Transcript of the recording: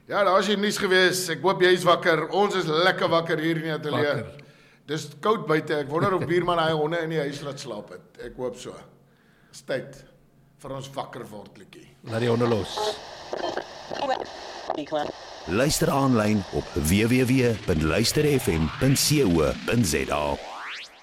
Ja, daar is die nuus gewees. Ek hoop jy is wakker. Ons is lekker wakker hier in die ateljee. Wakker. Dis koud buite. Ek wonder of buurman hy honde in die huis laat slaap het. Ek hoop so. Dis tyd vir ons wakker word liedjie. Laat die honde los. Luister aanlyn op www.luisterfm.co.za.